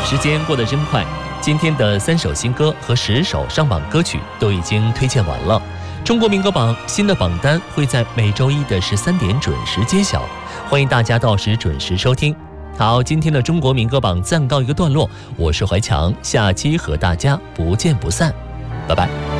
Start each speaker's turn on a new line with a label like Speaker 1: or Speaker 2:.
Speaker 1: 时间过得真快，今天的3首新歌和10首上榜歌曲都已经推荐完了。中国民歌榜新的榜单会在每周一的13点准时揭晓，欢迎大家到时准时收听。好，今天的中国民歌榜暂告一个段落，我是怀强，下期和大家不见不散，拜拜。